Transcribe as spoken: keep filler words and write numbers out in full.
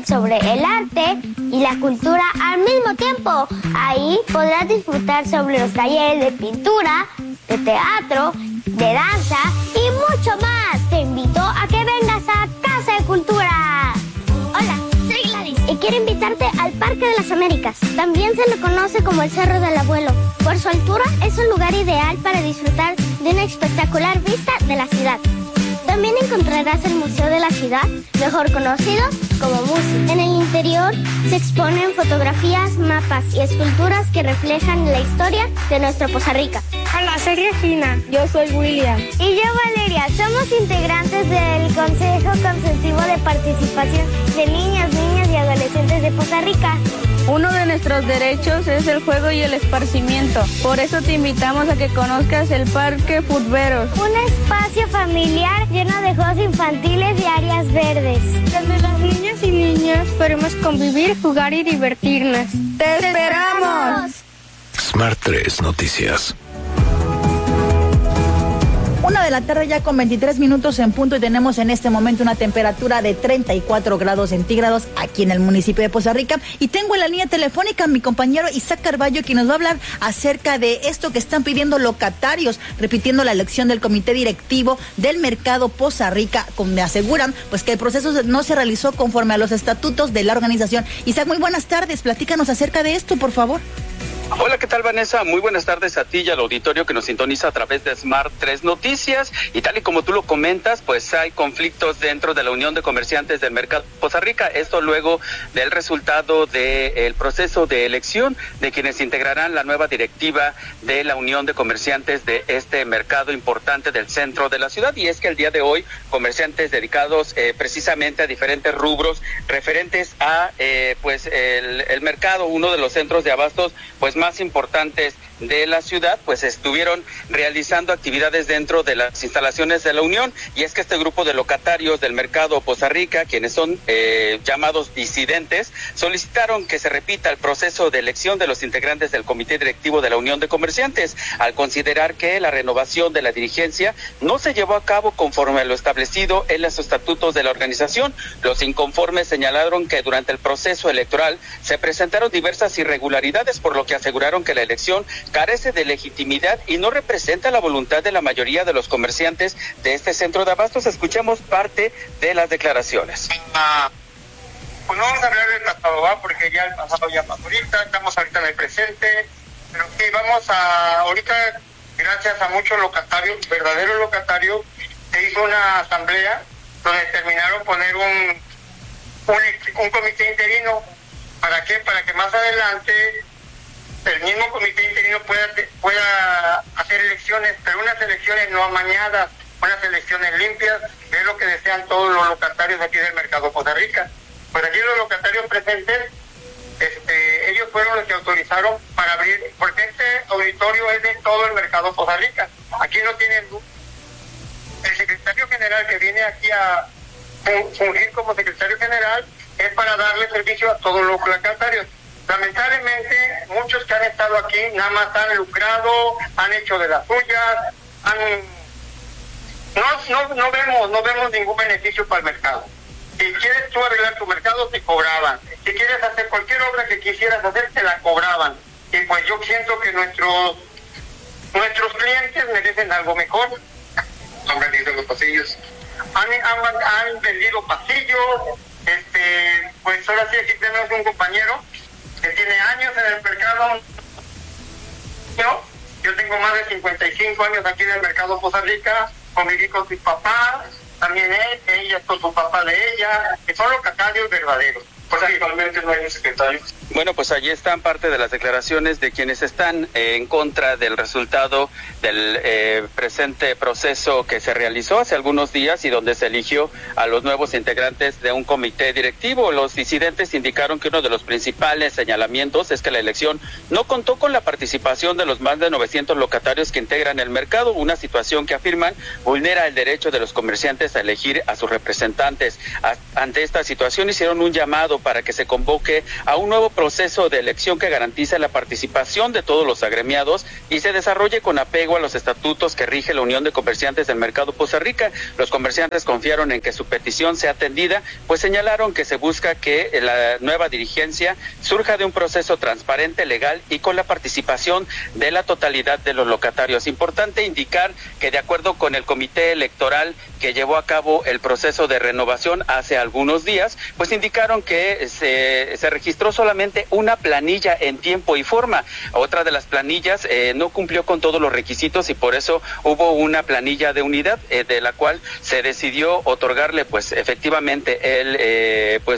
internet sobre el arte y la cultura al mismo tiempo. Ahí podrás disfrutar sobre los talleres de pintura, de teatro, de danza y mucho más. Te invito a que vengas a Casa de Cultura. Hola, soy Gladys y quiero invitarte al Parque de las Américas. También se le conoce como el Cerro del Abuelo. Por su altura es un lugar ideal para disfrutar de una espectacular vista de la ciudad. También encontrarás el Museo de la Ciudad, mejor conocido como MUSI. En el interior se exponen fotografías, mapas y esculturas que reflejan la historia de nuestro Poza Rica. Hola, soy Regina. Yo soy William. Y yo, Valeria. Somos integrantes del Consejo Consultivo de Participación de Niños, Niñas y Adolescentes de Poza Rica. Uno de nuestros derechos es el juego y el esparcimiento. Por eso te invitamos a que conozcas el Parque Futberos. Un espacio familiar lleno de juegos infantiles y áreas verdes, donde las niñas y niños podremos convivir, jugar y divertirnos. ¡Te esperamos! Smart tres Noticias. Una de la tarde ya con veintitrés minutos en punto y tenemos en este momento una temperatura de treinta y cuatro grados centígrados aquí en el municipio de Poza Rica. Y tengo en la línea telefónica a mi compañero Isaac Carballo, quien nos va a hablar acerca de esto que están pidiendo locatarios, repitiendo la elección del comité directivo del mercado Poza Rica, donde aseguran pues que el proceso no se realizó conforme a los estatutos de la organización. Isaac, muy buenas tardes, platícanos acerca de esto, por favor. Hola, ¿qué tal, Vanessa? Muy buenas tardes a ti y al auditorio que nos sintoniza a través de Smart tres Noticias. Y tal y como tú lo comentas, pues hay conflictos dentro de la Unión de Comerciantes del Mercado Poza Rica. Esto luego del resultado del proceso de elección de quienes integrarán la nueva directiva de la Unión de Comerciantes de este mercado importante del centro de la ciudad. Y es que el día de hoy, comerciantes dedicados eh, precisamente a diferentes rubros referentes a eh, pues el, el mercado, uno de los centros de abastos pues más importantes de la ciudad, pues estuvieron realizando actividades dentro de las instalaciones de la Unión. Y es que este grupo de locatarios del mercado Poza Rica, quienes son eh, llamados disidentes, solicitaron que se repita el proceso de elección de los integrantes del comité directivo de la Unión de Comerciantes, al considerar que la renovación de la dirigencia no se llevó a cabo conforme a lo establecido en los estatutos de la organización. Los inconformes señalaron que durante el proceso electoral se presentaron diversas irregularidades, por lo que aseguraron que la elección carece de legitimidad y no representa la voluntad de la mayoría de los comerciantes de este centro de abastos. Escuchemos parte de las declaraciones. Ah, pues no vamos a hablar del pasado, ¿va? Porque ya el pasado ya pasó ahorita, estamos ahorita en el presente, pero sí, vamos a, ahorita, gracias a muchos locatarios, verdaderos locatarios, se hizo una asamblea donde terminaron poner un, un, un comité interino. ¿Para qué? Para que más adelante el mismo comité interino pueda, pueda hacer elecciones, pero unas elecciones no amañadas, unas elecciones limpias, que es lo que desean todos los locatarios aquí del mercado Poza Rica. Pues aquí los locatarios presentes, este, ellos fueron los que autorizaron para abrir, porque este auditorio es de todo el mercado Poza Rica. Aquí no tienen duda. El secretario general que viene aquí a fungir como secretario general es para darle servicio a todos los locatarios. Lamentablemente, muchos que han estado aquí nada más han lucrado, han hecho de las suyas, han... no, no, no vemos, no vemos ningún beneficio para el mercado. Si quieres tú arreglar tu mercado, te cobraban. Si quieres hacer cualquier obra que quisieras hacer, te la cobraban. Y pues yo siento que nuestros nuestros clientes merecen algo mejor. Han vendido los pasillos. Han, han, han vendido pasillos. Este, pues ahora sí, aquí tenemos un compañero que tiene años en el mercado. Yo, yo tengo más de cincuenta y cinco años aquí en el mercado Poza Rica, conviví con sus papás, también él, ella con su papá de ella, que son locatarios verdaderos. Porque actualmente no hay un secretario. Bueno, pues allí están parte de las declaraciones de quienes están eh, en contra del resultado del eh, presente proceso que se realizó hace algunos días y donde se eligió a los nuevos integrantes de un comité directivo. Los disidentes indicaron que uno de los principales señalamientos es que la elección no contó con la participación de los más de novecientos locatarios que integran el mercado, una situación que afirman vulnera el derecho de los comerciantes a elegir a sus representantes. A, ante esta situación hicieron un llamado para que se convoque a un nuevo proceso proceso de elección que garantice la participación de todos los agremiados y se desarrolle con apego a los estatutos que rige la Unión de Comerciantes del Mercado Poza Rica. Los comerciantes confiaron en que su petición sea atendida, pues señalaron que se busca que la nueva dirigencia surja de un proceso transparente, legal y con la participación de la totalidad de los locatarios. Importante indicar que de acuerdo con el comité electoral que llevó a cabo el proceso de renovación hace algunos días, pues indicaron que se, se registró solamente una planilla en tiempo y forma. Otra de las planillas eh, no cumplió con todos los requisitos y por eso hubo una planilla de unidad eh, de la cual se decidió otorgarle pues efectivamente el eh, pues